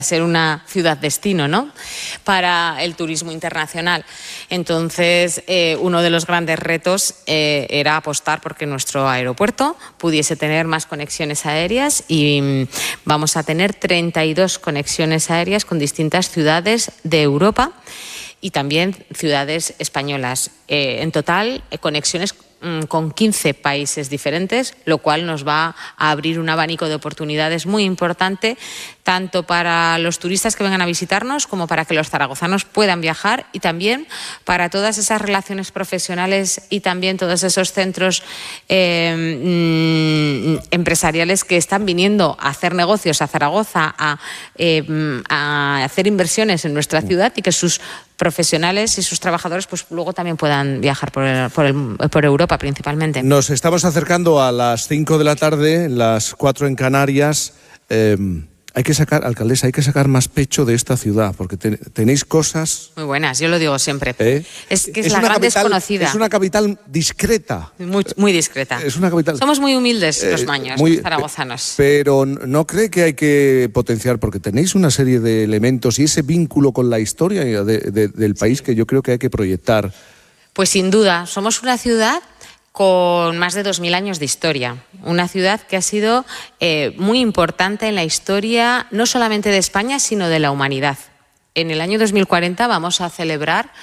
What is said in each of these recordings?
ser una ciudad destino, ¿no?, para el turismo internacional. Entonces, uno de los grandes retos era apostar porque nuestro aeropuerto pudiese tener más conexiones aéreas y vamos a tener 32 conexiones aéreas con distintas ciudades de Europa y también ciudades españolas. En total, conexiones con 15 países diferentes, lo cual nos va a abrir un abanico de oportunidades muy importante, tanto para los turistas que vengan a visitarnos como para que los zaragozanos puedan viajar y también para todas esas relaciones profesionales y también todos esos centros empresariales que están viniendo a hacer negocios a Zaragoza, a hacer inversiones en nuestra ciudad y que sus profesionales y sus trabajadores pues luego también puedan viajar por Europa principalmente. Nos estamos acercando a las 5 de la tarde, las 4 en Canarias. Hay que sacar, alcaldesa, hay que sacar más pecho de esta ciudad, porque tenéis cosas... Muy buenas, yo lo digo siempre. Es que es la gran desconocida. Es una capital discreta. Muy discreta. Es una capital... Somos muy humildes los maños, los zaragozanos. Pero ¿no cree que hay que potenciar? Porque tenéis una serie de elementos y ese vínculo con la historia del país que yo creo que hay que proyectar. Pues sin duda, somos una ciudad con más de 2000 años de historia. Una ciudad que ha sido muy importante en la historia, no solamente de España, sino de la humanidad. En el año 2040 vamos a celebrar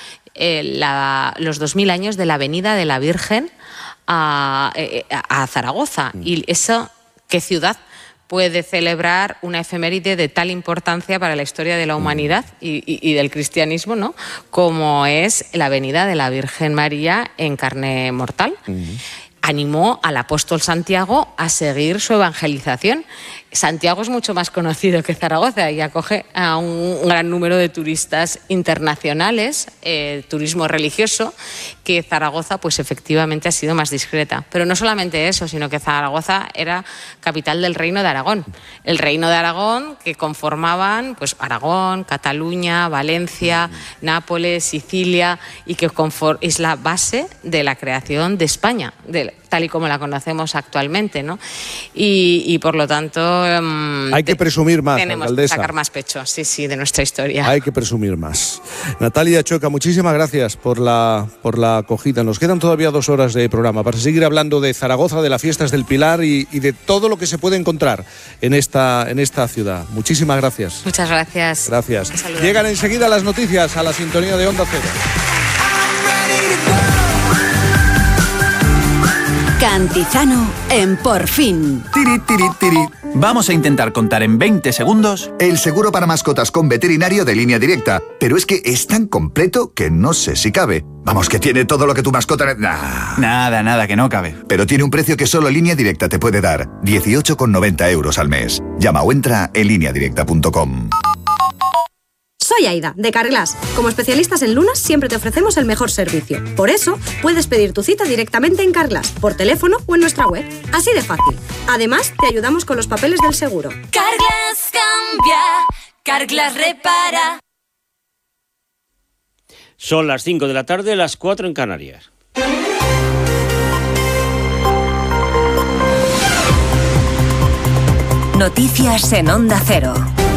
los 2000 años de la venida de la Virgen a Zaragoza. Y eso, ¿qué ciudad puede celebrar una efeméride de tal importancia para la historia de la humanidad y del cristianismo, ¿no?, como es la venida de la Virgen María en carne mortal? Animó al apóstol Santiago a seguir su evangelización. Santiago es mucho más conocido que Zaragoza y acoge a un gran número de turistas internacionales, turismo religioso, que Zaragoza pues efectivamente ha sido más discreta. Pero no solamente eso, sino que Zaragoza era capital del Reino de Aragón. El Reino de Aragón que conformaban pues Aragón, Cataluña, Valencia, Nápoles, Sicilia, y que es la base de la creación de España, tal y como la conocemos actualmente, ¿no? Y por lo tanto... hay que presumir más, tenemos alcaldesa. Que sacar más pecho, sí, de nuestra historia. Hay que presumir más. Natalia Chueca, muchísimas gracias por la acogida. Nos quedan todavía 2 horas de programa para seguir hablando de Zaragoza, de las fiestas del Pilar y de todo lo que se puede encontrar en esta ciudad. Muchísimas gracias. Muchas gracias. Gracias. Llegan enseguida las noticias a la sintonía de Onda Cero. Cantizano en Por Fin. Tiri, tiri, tiri. Vamos a intentar contar en 20 segundos el seguro para mascotas con veterinario de Línea Directa. Pero es que es tan completo que no sé si cabe. Vamos, que tiene todo lo que tu mascota... Nada, que no cabe. Pero tiene un precio que solo Línea Directa te puede dar. 18,90 € al mes. Llama o entra en lineadirecta.com. Soy Aida, de Carglass. Como especialistas en lunas siempre te ofrecemos el mejor servicio. Por eso, puedes pedir tu cita directamente en Carglass, por teléfono o en nuestra web. Así de fácil. Además, te ayudamos con los papeles del seguro. Carglass cambia, Carglass repara. Son las 5 de la tarde, las 4 en Canarias. Noticias en Onda Cero.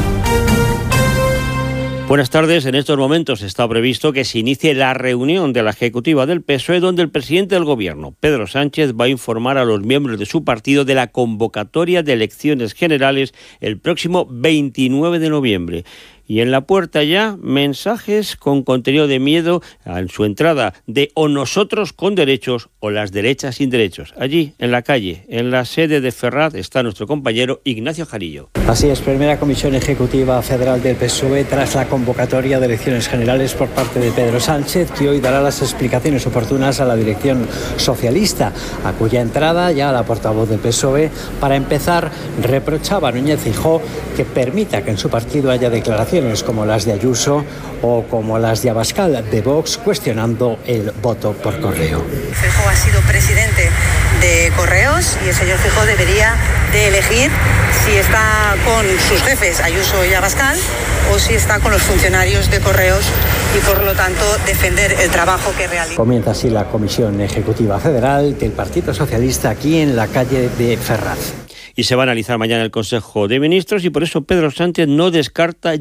Buenas tardes. En estos momentos está previsto que se inicie la reunión de la ejecutiva del PSOE, donde el presidente del Gobierno, Pedro Sánchez, va a informar a los miembros de su partido de la convocatoria de elecciones generales el próximo 29 de noviembre. Y en la puerta ya mensajes con contenido de miedo en su entrada de o nosotros con derechos o las derechas sin derechos. Allí, en la calle, en la sede de Ferraz, está nuestro compañero Ignacio Jarillo. Así es, primera comisión ejecutiva federal del PSOE tras la convocatoria de elecciones generales por parte de Pedro Sánchez, que hoy dará las explicaciones oportunas a la dirección socialista, a cuya entrada ya la portavoz del PSOE, para empezar, reprochaba a Núñez Feijóo que permita que en su partido haya declaraciones como las de Ayuso o como las de Abascal de Vox, cuestionando el voto por correo. Feijóo ha sido presidente de Correos y el señor Feijóo debería de elegir si está con sus jefes, Ayuso y Abascal, o si está con los funcionarios de Correos y por lo tanto defender el trabajo que realiza. Comienza así la comisión ejecutiva federal del Partido Socialista aquí en la calle de Ferraz. y se va a analizar mañana el Consejo de Ministros, y por eso Pedro Sánchez no descarta